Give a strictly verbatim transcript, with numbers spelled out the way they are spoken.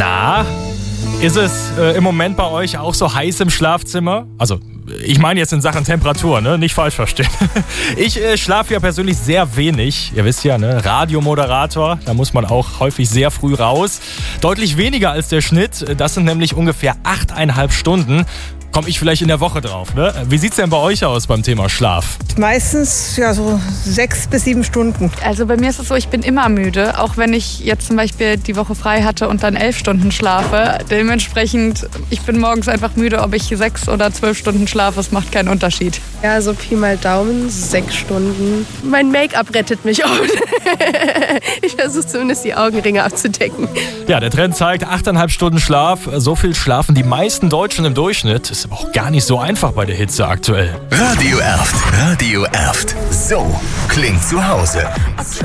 Na, ist es äh, im Moment bei euch auch so heiß im Schlafzimmer? Also, ich meine jetzt in Sachen Temperatur, ne? Nicht falsch verstehen. Ich äh, schlafe ja persönlich sehr wenig. Ihr wisst ja, ne? Radiomoderator, da muss man auch häufig sehr früh raus. Deutlich weniger als der Schnitt. Das sind nämlich ungefähr achteinhalb Stunden. Komme ich vielleicht in der Woche drauf, ne? Wie sieht's denn bei euch aus beim Thema Schlaf? Meistens ja so sechs bis sieben Stunden. Also bei mir ist es so, ich bin immer müde, auch wenn ich jetzt zum Beispiel die Woche frei hatte und dann elf Stunden schlafe. Dementsprechend, ich bin morgens einfach müde, ob ich sechs oder zwölf Stunden schlafe, es macht keinen Unterschied. Ja, so Pi mal Daumen, sechs Stunden. Mein Make-up rettet mich oft. Ich versuche zumindest die Augenringe abzudecken. Ja, der Trend zeigt achteinhalb Stunden Schlaf. So viel schlafen die meisten Deutschen im Durchschnitt. Ist aber auch gar nicht so einfach bei der Hitze aktuell. Radio Erft. Radio Erft. So klingt zu Hause.